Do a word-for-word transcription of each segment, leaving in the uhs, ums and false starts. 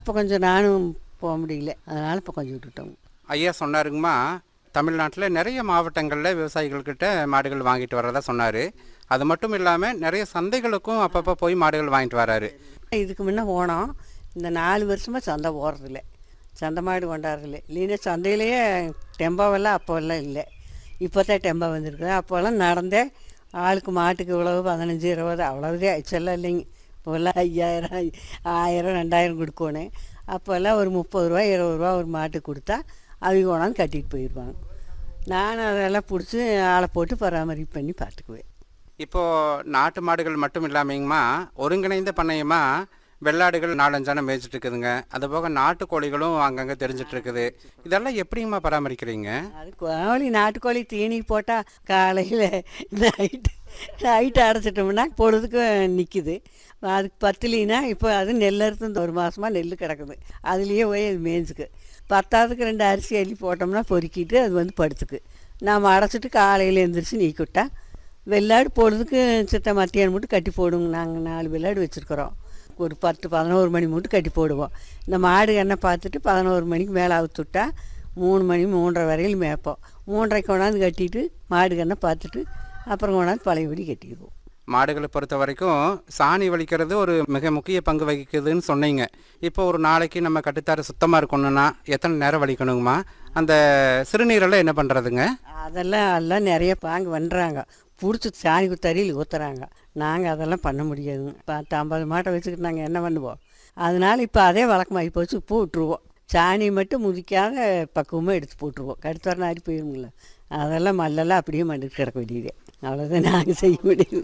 இப்போ கொஞ்சம் நானும் போக முடியல, அதனால் இப்போ கொஞ்சம் விட்டுட்டோம். ஐயா சொன்னாருங்கம்மா, தமிழ்நாட்டில் நிறைய மாவட்டங்களில் விவசாயிகள்கிட்ட மாடுகள் வாங்கிட்டு வர்றதா சொன்னார். அது மட்டும் இல்லாமல் நிறைய சந்தைகளுக்கும் அப்பப்போ போய் மாடுகள் வாங்கிட்டு வராரு. இதுக்கு முன்னே போனோம், இந்த நாலு வருஷமாக சந்தை போடுறதில்ல, சந்தை மாடு கொண்டாடுறதில்ல. இல்லைன்னா சந்தையிலேயே டெம்பாவெல்லாம் அப்போல்லாம் இல்லை, இப்போ தான் டெம்பா வந்திருக்குது. அப்போல்லாம் நடந்தே ஆளுக்கு மாட்டுக்கு இவ்வளவு பதினஞ்சு இருபது அவ்வளவுதே செல்லம் இல்லைங்க. இப்போல்லாம் ஐயாயிரம் ஆயிரம் ரெண்டாயிரம் கொடுக்கணும். அப்போல்லாம் ஒரு முப்பது ரூபா இருபது ரூபா ஒரு மாட்டுக்கு கொடுத்தா அவங்க கொண்டாந்து கட்டிட்டு போயிடுவாங்க. நான் அதெல்லாம் பிடிச்சி ஆளை போட்டு பராமரிப்பு பண்ணி பார்த்துக்குவேன். இப்போது நாட்டு மாடுகள் மட்டும் இல்லாமங்கம்மா, ஒருங்கிணைந்த பண்ணையமாக வெள்ளாடுகள் நாலஞ்சான மேய்ச்சிட்டு இருக்குதுங்க. அதுபோக நாட்டுக்கோழிகளும் அங்கங்கே தெரிஞ்சிட்டு இருக்குது. இதெல்லாம் எப்படிங்கம்மா பராமரிக்கிறீங்க? அது கோழி நாட்டுக்கோழி தீனி போட்டால் காலையில் நைட்டு நைட்டு அடைச்சிட்டோம்னா பொழுதுக்கு நிற்கிது. அதுக்கு பத்தலினா இப்போ அது நெல் அறுத்து ஒரு மாதமாக நெல் கிடக்குது, அதுலேயே போய் அது மேய்ஞ்சுக்கு. பத்தாவதுக்கு ரெண்டு அரிசி அள்ளி போட்டோம்னா பொறுக்கிட்டு அது வந்து படுத்துக்கு. நாம் அடைச்சிட்டு காலையில் எழுந்திரிச்சு நீக்கிவிட்டா வெள்ளாடு பொழுதுக்கு சித்த மத்தியானம் மட்டும் கட்டி போடுவோங்க. நாங்கள் நாலு வெள்ளாடு வச்சுருக்குறோம். ஒரு பத்து பதினோரு மணி மட்டும் கட்டி போடுவோம். இந்த மாடு என்ன பார்த்துட்டு பதினோரு மணிக்கு மேலே அவுத்துவிட்டா மூணு மணி மூன்றரை வரையில் மேய்ப்போம். மூன்றரைக்கு கொண்டாந்து கட்டிட்டு மாடு கண்ணை பார்த்துட்டு அப்புறம் கொண்டாந்து பழையபடி கட்டிடுவோம். மாடுகளை பொறுத்த வரைக்கும் சாணி வலிக்கிறது ஒரு மிக முக்கிய பங்கு வகிக்குதுன்னு சொன்னீங்க. இப்போ ஒரு நாளைக்கு நம்ம கட்டுத்தார சுத்தமாக இருக்கணும்னா எத்தனை நேரம் வலிக்கணுங்கம்மா? அந்த சிறுநீரெல்லாம் என்ன பண்ணுறதுங்க? அதெல்லாம் எல்லாம் நிறைய பாங்கு பண்ணுறாங்க, பிடிச்சி சாணி குத்தறியில் ஊற்றுறாங்க. நாங்கள் அதெல்லாம் பண்ண முடியாதுங்க. பத்து ஐம்பது மாட்டை வச்சுக்கிட்டு நாங்கள் என்ன பண்ணுவோம்? அதனால் இப்போ அதே வழக்கமாகி போச்சு, பூ விட்டுருவோம். சாணி மட்டும் முதிக்காத பக்குவமாக எடுத்து போட்டுருவோம். கடுத்தர நாரி போயிருங்கள, அதெல்லாம் மல்லெல்லாம் அப்படியே மண்ணுக்கு கிடக்க வேண்டியது. அவ்வளோதான் நாங்கள் செய்ய முடியுது.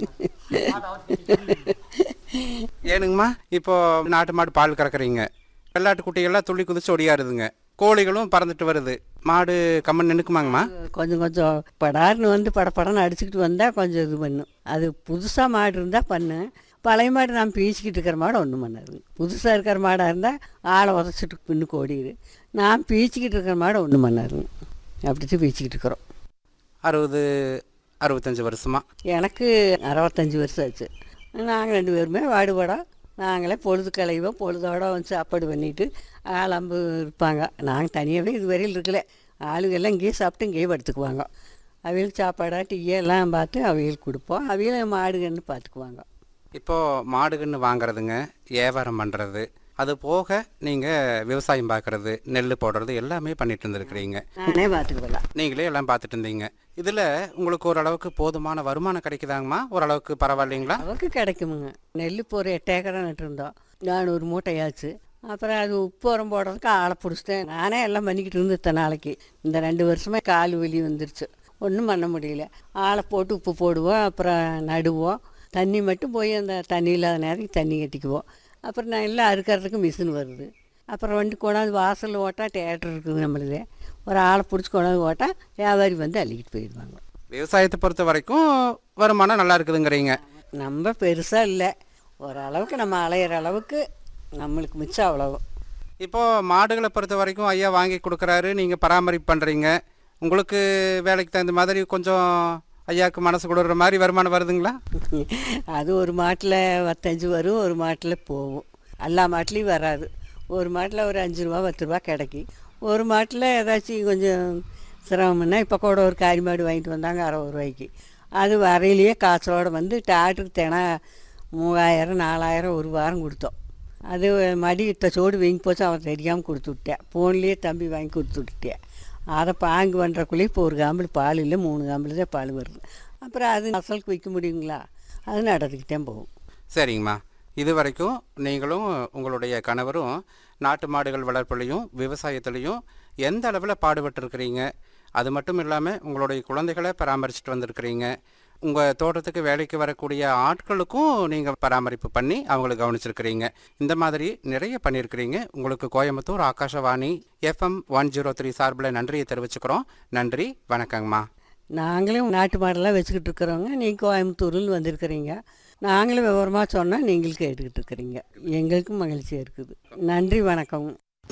ஏனுங்கம்மா, இப்போது நாட்டு மாடு பால் கறக்குறீங்க, வெள்ளாட்டு குட்டிகள்லாம் துள்ளி குதிச்சு ஒடியாருதுங்க, கோழிகளும் பறந்துட்டு வருது, மாடு கம்மன் நின்றுக்குமாங்கம்மா? கொஞ்சம் கொஞ்சம் படார்னு வந்து படப்படன்னு அடிச்சுக்கிட்டு வந்தால் கொஞ்சம் இது பண்ணும். அது புதுசாக மாடு இருந்தால் பண்ணு. பழைய மாடு நான் பீச்சிக்கிட்டு இருக்கிற மாடு ஒன்றும் பண்ணாது. புதுசாக இருக்கிற மாடாக இருந்தால் ஆளை உதச்சிட்டு பின்னுக்கு ஓடிடு. நான் பீச்சிக்கிட்டு இருக்கிற மாடு ஒன்றும் பண்ணாதுங்க. அப்படித்தான் பீச்சிக்கிட்டு இருக்கிறோம். அறுபது அறுபத்தஞ்சி வருஷமா? எனக்கு அறுபத்தஞ்சி வருஷம் ஆச்சு. நாங்கள் ரெண்டு பேருமே வாடுபாடாக நாங்களே பொழுது கலைவோம். பொழுதோட வந்து சாப்பாடு பண்ணிவிட்டு ஆளம்பு இருப்பாங்க. நாங்கள் தனியாகவே இது வரையில் இருக்கல. ஆளுகெல்லாம் இங்கேயே சாப்பிட்டு இங்கேயே படுத்துக்குவாங்க. அவிகளுக்கு சாப்பாடாக டீயெல்லாம் பார்த்து அவிகளுக்கு கொடுப்போம். அவிகளை மாடுகன்னு பார்த்துக்குவாங்க. இப்போது மாடுகன்னு வாங்குறதுங்க, வியாபாரம் பண்ணுறது, அது போக நீங்கள் விவசாயம் பார்க்குறது, நெல் போடுறது எல்லாமே பண்ணிட்டு இருந்துருக்கிறீங்க. நானே பார்த்துக்குவேன். நீங்களே எல்லாம் பார்த்துட்டு இருந்தீங்க. இதில் உங்களுக்கு ஓரளவுக்கு போதுமான வருமானம் கிடைக்குதாங்கம்மா? ஓரளவுக்கு பரவாயில்லைங்களா? அளவுக்கு கிடைக்குமுங்க. நெல் இப்போ ஒரு எட்டு ஏக்கரை நட்டுருந்தோம், நானூறு மூட்டையாச்சு. அப்புறம் அது உப்பு உரம் போடுறதுக்கு ஆளை பிடிச்சிட்டேன். நானே எல்லாம் பண்ணிக்கிட்டு இருந்தேன். இத்தனை நாளைக்கு இந்த ரெண்டு வருஷமாக கால் வலி வந்துருச்சு, ஒன்றும் பண்ண முடியல. ஆளை போட்டு உப்பு போடுவோம், அப்புறம் நடுவோம். தண்ணி மட்டும் போய் அந்த தண்ணி இல்லாத நேரத்துக்கு தண்ணி கட்டிக்குவோம். அப்புறம் நான் எல்லாம் அறுக்கிறதுக்கு மிஷின் வருது. அப்புறம் வண்டி கொண்டாந்து வாசல் ஓட்டால் தேட்டர் இருக்குது நம்மளுதே. ஒரு ஆளை பிடிச்சி கொண்டாந்து ஓட்டால் வியாபாரி வந்து அள்ளிக்கிட்டு போயிடுவாங்க. விவசாயத்தை பொறுத்த வரைக்கும் வருமானம் நல்லா இருக்குதுங்கிறீங்க. நம்ம பெருசாக இல்லை, ஓரளவுக்கு நம்ம அலையிற அளவுக்கு நம்மளுக்கு மிச்சம் அவ்வளவு. இப்போது மாடுகளை பொறுத்த வரைக்கும் ஐயா வாங்கி கொடுக்குறாரு, நீங்கள் பராமரிப்பு பண்ணுறீங்க. உங்களுக்கு வேலைக்கு தகுந்த மாதிரி கொஞ்சம் ஐயாவுக்கு மனசு கொடுக்குற மாதிரி வருமானம் வருதுங்களா? அது ஒரு மாட்டில் பத்தஞ்சு வரும், ஒரு மாட்டில் போகும். எல்லா மாட்டிலையும் வராது. ஒரு மாட்டில் ஒரு அஞ்சு ரூபா பத்து ரூபா கிடைக்கி. ஒரு மாட்டில் ஏதாச்சும் கொஞ்சம் சிரமம்னா இப்போ கூட ஒரு காரி மாடு வாங்கிட்டு வந்தாங்க அறுபது ரூபாய்க்கு. அது வரையிலேயே காய்ச்சலோடு வந்து டாக்டருக்கு தினா மூவாயிரம் நாலாயிரம் ஒரு வாரம் கொடுத்தோம். அது மடி இத்த சோடு வீங்கி போச்சு, அவன் தெரியாமல் கொடுத்து விட்டேன். ஃபோன்லேயே தம்பி வாங்கி கொடுத்து விட்டுட்டேன். அதை பாங்கு பண்ணுறக்குள்ளேயே இப்போ ஒரு காம்பிள் பால் இல்லை, மூணு காம்பிள் தான் பால் வருது. அப்புறம் அது அசலுக்கு விற்க முடியுங்களா? அது நடந்துக்கிட்டே போகும். சரிங்கம்மா, இது வரைக்கும் நீங்களும் உங்களுடைய கணவரும் நாட்டு மாடுகள் வளர்ப்புலையும் விவசாயத்துலேயும் எந்த அளவில் பாடுபட்டுருக்கிறீங்க, அது மட்டும் இல்லாமல் உங்களுடைய குழந்தைகளை பராமரிச்சுட்டு வந்திருக்கிறீங்க. உங்கள் தோட்டத்துக்கு வேலைக்கு வரக்கூடிய ஆட்களுக்கும் நீங்கள் பராமரிப்பு பண்ணி அவங்கள கவனிச்சிருக்கிறீங்க. இந்த மாதிரி நிறைய பண்ணியிருக்கிறீங்க. உங்களுக்கு Coimbatore Akashvani FM one zero three சார்பில் நன்றியை தெரிவிச்சுக்கிறோம். நன்றி, வணக்கங்கம்மா. நாங்களும் நாட்டு மாடெல்லாம் வச்சுக்கிட்டு இருக்கிறோங்க. நீங்கள் கோயம்புத்தூரில் வந்திருக்கிறீங்க. நாங்களும் விவரமாக சொன்னால் நீங்களும் கேட்டுக்கிட்டு இருக்கிறீங்க. எங்களுக்கும் மகிழ்ச்சியாக இருக்குது. நன்றி, வணக்கம்.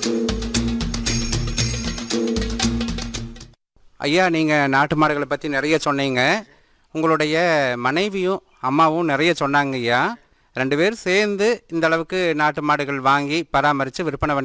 ஐயா, நீங்கள் நாட்டு மாடுகளை பற்றி நிறைய சொன்னீங்க. உங்களுடைய மனைவியும் அம்மாவும் நிறைய சொன்னாங்க ஐயா. ரெண்டு பேர் சேர்ந்து இந்த அளவுக்கு நாட்டு மாடுகள் வாங்கி பராமரித்து விற்பனை